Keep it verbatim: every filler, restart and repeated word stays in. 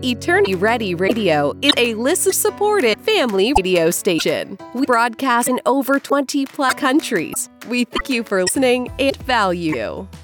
Eternity Ready Radio is a listener-supported family radio station. We broadcast in over twenty plus countries. We thank you for listening and value you.